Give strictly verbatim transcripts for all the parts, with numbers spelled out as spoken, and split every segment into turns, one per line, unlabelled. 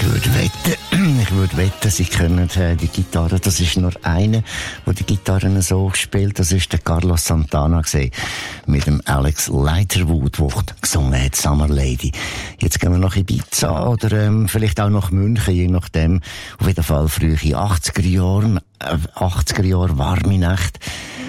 würde wetten, ich würde wetten, Sie kennen äh, die Gitarre. Das ist nur einer, der die Gitarren so spielt. Das ist der Carlos Santana gewesen, mit dem Alex Leiterwood, der gesungen hat, Summer Lady. Jetzt gehen wir nach Ibiza oder ähm, vielleicht auch nach München, je nachdem. Auf jeden Fall frühe achtziger Jahre, äh, achtziger Jahre warme Nacht.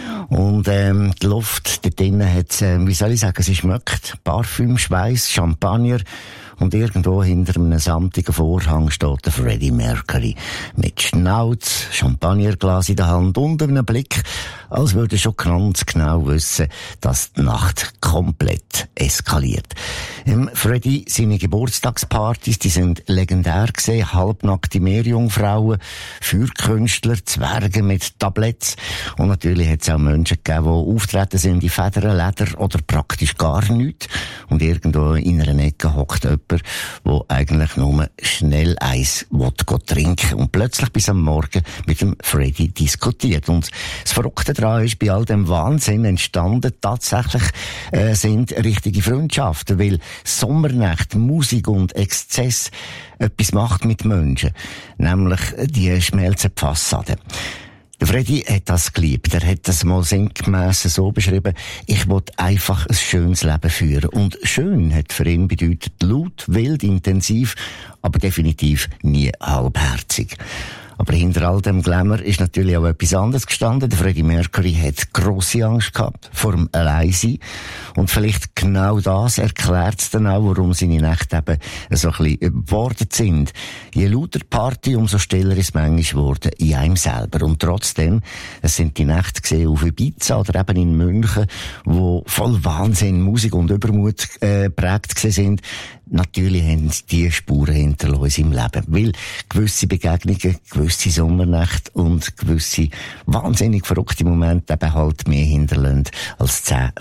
Und ähm, die Luft dort drinnen hat, äh, wie soll ich sagen, sie schmeckt Parfüm, Schweiß, Champagner. Und irgendwo hinter einem samtigen Vorhang steht der Freddie Mercury. Mit Schnauz, Champagnerglas in der Hand und einem Blick, als würde er schon ganz genau wissen, dass die Nacht komplett eskaliert. Im Freddie, seine Geburtstagspartys, die sind legendär gewesen. Halbnackte Meerjungfrauen, Feuerkünstler, Zwerge mit Tabletts. Und natürlich hat es auch Menschen gegeben, die auftreten sind in Federn, Leder oder praktisch gar nichts. Und irgendwo in einer Ecke hockt jemand, der eigentlich nur schnell Eis will trinken und plötzlich bis am Morgen mit dem Freddie diskutiert. Und das Verrückte daran ist, bei all dem Wahnsinn entstanden tatsächlich äh, sind richtige Freundschaften, weil Sommernächte, Musik und Exzess etwas macht mit Menschen, nämlich die schmelzen die Fassade. Der Freddie hat das geliebt. Er hat das mal sinngemäss so beschrieben: Ich will einfach ein schönes Leben führen. Und schön hat für ihn bedeutet laut, wild, intensiv, aber definitiv nie halbherzig. Aber hinter all dem Glamour ist natürlich auch etwas anderes gestanden. Der Freddie Mercury hat grosse Angst gehabt vor dem Alleinsein. Und vielleicht genau das erklärt es dann auch, warum seine Nächte eben so ein bisschen überbordet sind. Je lauter die Party, umso stiller ist es manchmal geworden in einem selber. Und trotzdem, es sind die Nächte gesehen auf Ibiza oder eben in München, wo voll Wahnsinn, Musik und Übermut äh, prägt sind. Natürlich haben die Spuren hinterlassen in seinem Leben. Weil gewisse Begegnungen, gewisse Sommernächte und gewisse wahnsinnig verrückte Momente eben halt mehr hinterlassen als zehn